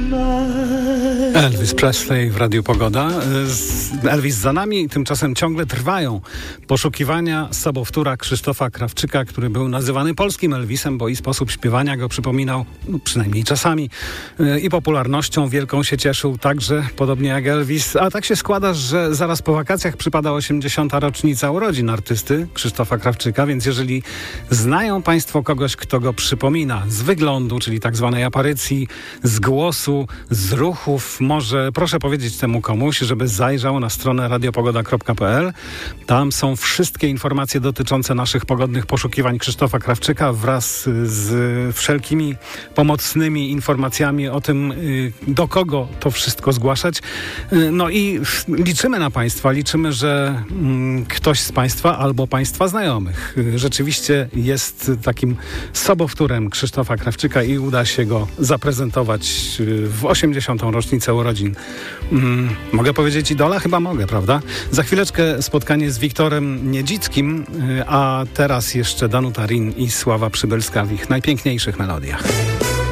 Elvis Presley w Radiu Pogoda. Elvis za nami, tymczasem ciągle trwają poszukiwania sobowtóra Krzysztofa Krawczyka, który był nazywany polskim Elvisem, bo i sposób śpiewania go przypominał, przynajmniej czasami, i popularnością wielką się cieszył także, podobnie jak Elvis. A tak się składa, że zaraz po wakacjach przypada 80. rocznica urodzin artysty Krzysztofa Krawczyka, więc jeżeli znają Państwo kogoś, kto go przypomina z wyglądu, czyli tak zwanej aparycji, z głosu, z ruchów, może proszę powiedzieć temu komuś, żeby zajrzał na stronę radiopogoda.pl. Tam są wszystkie informacje dotyczące naszych pogodnych poszukiwań Krzysztofa Krawczyka wraz z wszelkimi pomocnymi informacjami o tym, do kogo to wszystko zgłaszać. No i liczymy na Państwa, liczymy, że ktoś z Państwa albo Państwa znajomych rzeczywiście jest takim sobowtórem Krzysztofa Krawczyka i uda się go zaprezentować w 80. rocznicę urodzin. Mogę powiedzieć idola? Chyba mogę, prawda? Za chwileczkę spotkanie z Wiktorem Niedzickim, a teraz jeszcze Danuta Rin i Sława Przybylska w ich najpiękniejszych melodiach.